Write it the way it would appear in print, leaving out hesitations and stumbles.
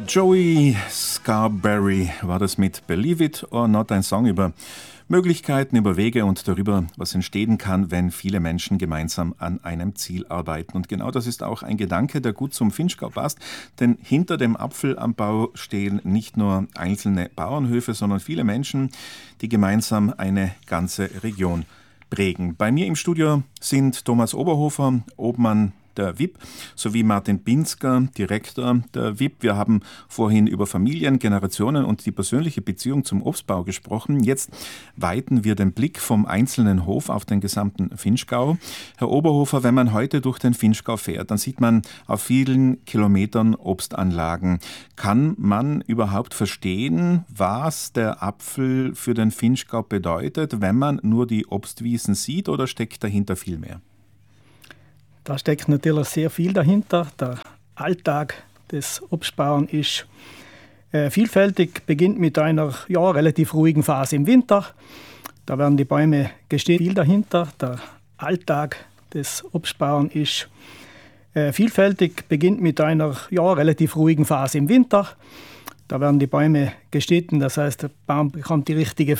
Joey Scarberry war das mit Believe It or Not, ein Song über Möglichkeiten, über Wege und darüber, was entstehen kann, wenn viele Menschen gemeinsam an einem Ziel arbeiten. Und genau das ist auch ein Gedanke, der gut zum Vinschgau passt, denn hinter dem Apfelanbau stehen nicht nur einzelne Bauernhöfe, sondern viele Menschen, die gemeinsam eine ganze Region prägen. Bei mir im Studio sind Thomas Oberhofer, Obmann der WIP, sowie Martin Pinsker, Direktor der WIP. Wir haben vorhin über Familien, Generationen und die persönliche Beziehung zum Obstbau gesprochen. Jetzt weiten wir den Blick vom einzelnen Hof auf den gesamten Vinschgau. Herr Oberhofer, wenn man heute durch den Vinschgau fährt, dann sieht man auf vielen Kilometern Obstanlagen. Kann man überhaupt verstehen, was der Apfel für den Vinschgau bedeutet, wenn man nur die Obstwiesen sieht, oder steckt dahinter viel mehr? Da steckt natürlich sehr viel dahinter. Der Alltag des Obstbauern ist vielfältig, beginnt mit einer relativ ruhigen Phase im Winter. Da werden die Bäume gestehen. Viel dahinter. Der Alltag des Obstbauern ist vielfältig, beginnt mit einer relativ ruhigen Phase im Winter. Da werden die Bäume geschnitten, das heißt, der Baum bekommt die richtige